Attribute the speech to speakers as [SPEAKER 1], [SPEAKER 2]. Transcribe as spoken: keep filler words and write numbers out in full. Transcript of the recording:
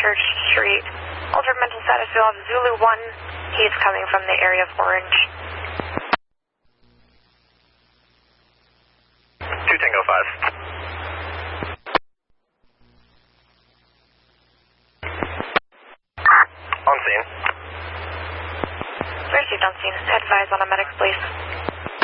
[SPEAKER 1] Church Street. Altered mental status, we'll have Zulu one. He's coming from the area of Orange.
[SPEAKER 2] two Tango five. On scene.
[SPEAKER 1] Received on scene. Advise on a medic, please.